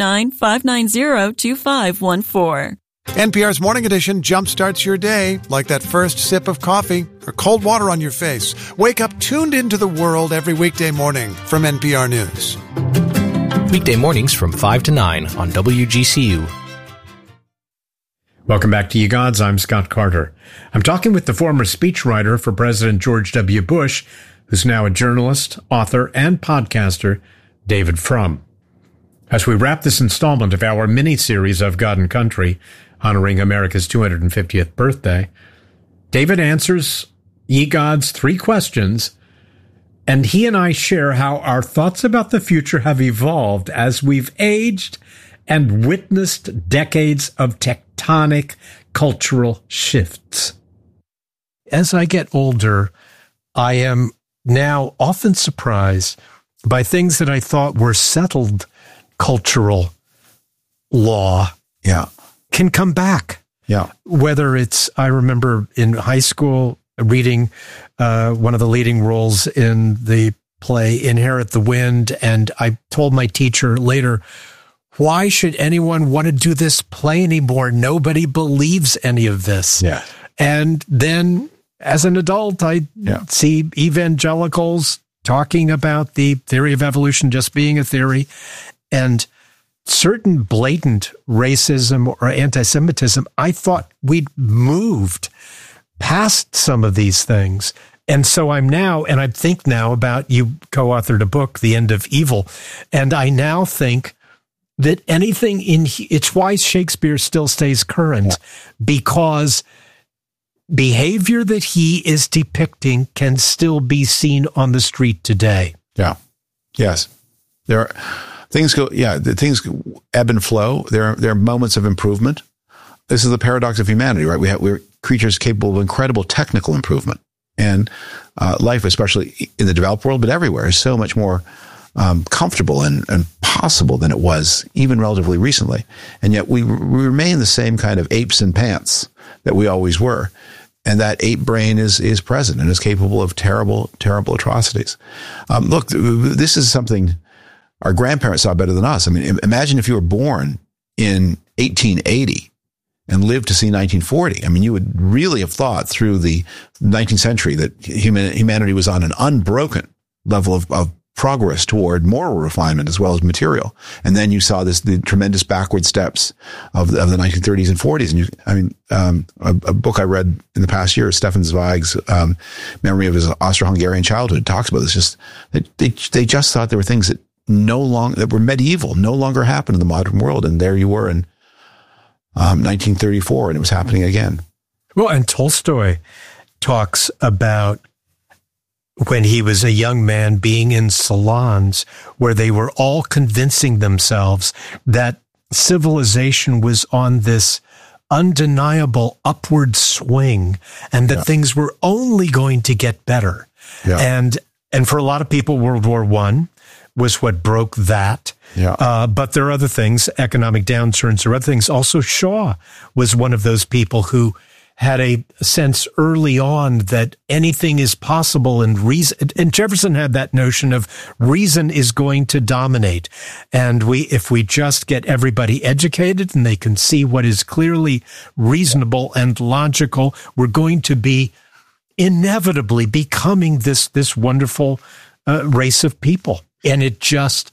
239-590-2514. NPR's Morning Edition jumpstarts your day like that first sip of coffee or cold water on your face. Wake up tuned into the world every weekday morning from NPR News. Weekday mornings from 5 to 9 on WGCU. Welcome back to Ye Gods. I'm Scott Carter. I'm talking with the former speechwriter for President George W. Bush, who's now a journalist, author, and podcaster, David Frum. As we wrap this installment of our mini-series of God and Country, honoring America's 250th birthday, David answers Ye Gods' 3 questions, and he and I share how our thoughts about the future have evolved as we've aged and witnessed decades of tectonic cultural shifts. As I get older, I am now often surprised by things that I thought were settled cultural law can come back. Yeah. Whether it's, I remember in high school reading one of the leading roles in the play Inherit the Wind, and I told my teacher later, why should anyone want to do this play anymore? Nobody believes any of this. Yeah. And then as an adult, I see evangelicals talking about the theory of evolution just being a theory, and certain blatant racism or anti-Semitism. I thought we'd moved past some of these things. And so I'm now, and I think now about, you co-authored a book, The End of Evil, and I now think that anything it's why Shakespeare still stays current, because behavior that he is depicting can still be seen on the street today. Yeah. Yes. There are things things ebb and flow. There are moments of improvement. This is the paradox of humanity, right? We're creatures capable of incredible technical improvement, and life, especially in the developed world, but everywhere, is so much more comfortable and possible than it was even relatively recently. And yet we remain the same kind of apes in pants that we always were. And that ape brain is present and is capable of terrible, terrible atrocities. Look, this is something our grandparents saw better than us. I mean, imagine if you were born in 1880 and lived to see 1940. I mean, you would really have thought through the 19th century that humanity was on an unbroken level of progress toward moral refinement as well as material. And then you saw the tremendous backward steps of the 1930s and 40s. And a book I read in the past year, Stefan Zweig's memory of his Austro-Hungarian childhood, talks about this. Just they just thought there were things that that were medieval, no longer happen in the modern world. And there you were in 1934, and it was happening again. Well, and Tolstoy talks about when he was a young man being in salons where they were all convincing themselves that civilization was on this undeniable upward swing and that things were only going to get better. Yeah. And for a lot of people, World War I was what broke that. Yeah. But there are other things, economic downturns or other things. Also, Shaw was one of those people who had a sense early on that anything is possible, and reason. And Jefferson had that notion of reason is going to dominate. And if we just get everybody educated and they can see what is clearly reasonable and logical, we're going to be inevitably becoming this wonderful race of people. And it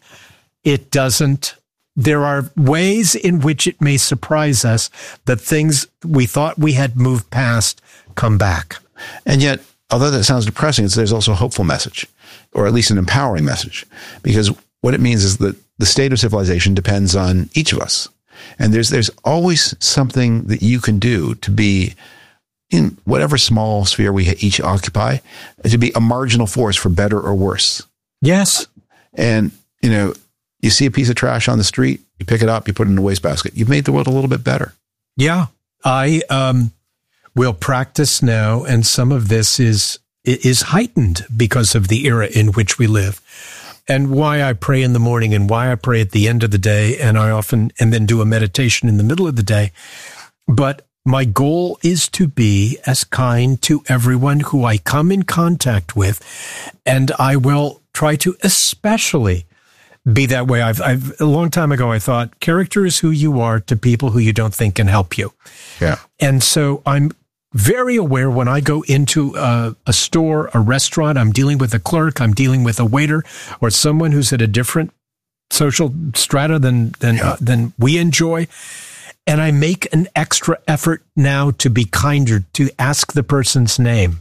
doesn't. There are ways in which it may surprise us that things we thought we had moved past come back. And yet, although that sounds depressing, there's also a hopeful message, or at least an empowering message, because what it means is that the state of civilization depends on each of us. And there's always something that you can do to be, in whatever small sphere we each occupy, to be a marginal force for better or worse. Yes. And, you see a piece of trash on the street, you pick it up, you put it in a wastebasket. You've made the world a little bit better. Yeah. I will practice now, and some of this is heightened because of the era in which we live. And why I pray in the morning and why I pray at the end of the day, and then do a meditation in the middle of the day. But my goal is to be as kind to everyone who I come in contact with, and I will try to especially be that way. I've a long time ago, I thought character is who you are to people who you don't think can help you. Yeah. And so I'm very aware when I go into a store, a restaurant, I'm dealing with a clerk, I'm dealing with a waiter, or someone who's at a different social strata than we enjoy. And I make an extra effort now to be kinder, to ask the person's name,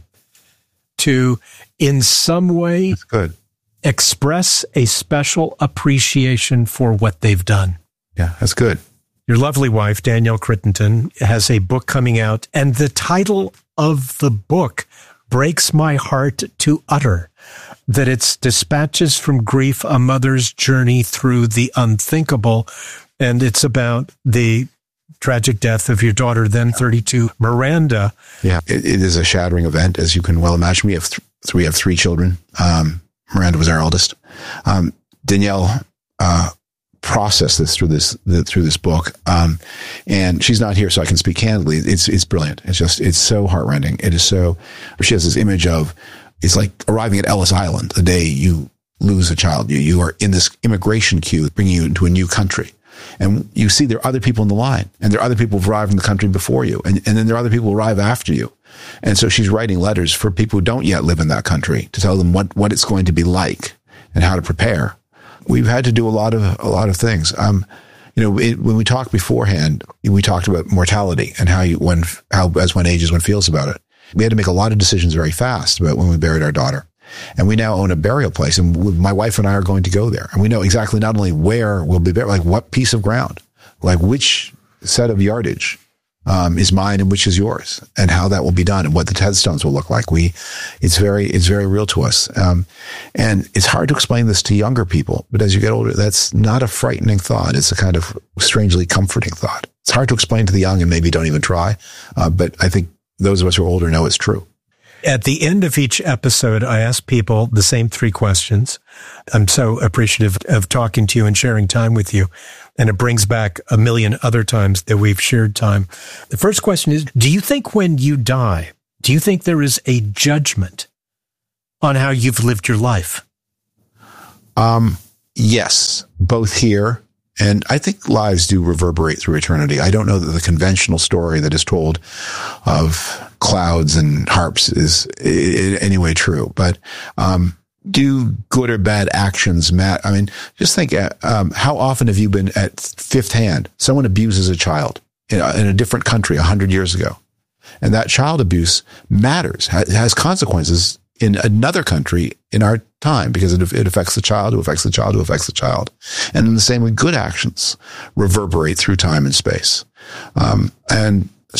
to in some way That's good. Express a special appreciation for what they've done. Yeah, that's good. Your lovely wife, Danielle Crittenden, has a book coming out, and the title of the book breaks my heart to utter, that it's Dispatches from Grief, A Mother's Journey Through the Unthinkable, and it's about the tragic death of your daughter, then 32, Miranda. Yeah, it is a shattering event, as you can well imagine. We have three children. Miranda was our eldest. Danielle processed this through this book, and she's not here, so I can speak candidly. It's brilliant. It's so heartrending. It is so. She has this image of it's like arriving at Ellis Island the day you lose a child. You are in this immigration queue, bringing you into a new country. And you see there are other people in the line, and there are other people who've arrived in the country before you, and then there are other people who arrive after you. And so she's writing letters for people who don't yet live in that country to tell them what it's going to be like and how to prepare. We've had to do a lot of things. When we talked beforehand, we talked about mortality and how as one ages, one feels about it. We had to make a lot of decisions very fast about when we buried our daughter. And we now own a burial place, and my wife and I are going to go there. And we know exactly not only where we'll be buried, like what piece of ground, like which set of yardage is mine and which is yours, and how that will be done, and what the headstones will look like. It's very real to us. And it's hard to explain this to younger people, but as you get older, that's not a frightening thought. It's a kind of strangely comforting thought. It's hard to explain to the young and maybe don't even try. But I think those of us who are older know it's true. At the end of each episode, I ask people the same 3 questions. I'm so appreciative of talking to you and sharing time with you. And it brings back a million other times that we've shared time. The first question is, do you think when you die, do you think there is a judgment on how you've lived your life? Yes, both here. And I think lives do reverberate through eternity. I don't know that the conventional story that is told of clouds and harps is in any way true. But do good or bad actions matter? I mean, just think, how often have you been at fifth hand? Someone abuses a child in a different country 100 years ago. And that child abuse matters, has consequences in another country in our time, because it affects the child, who affects the child, who affects the child. And in the same way, good actions reverberate through time and space. And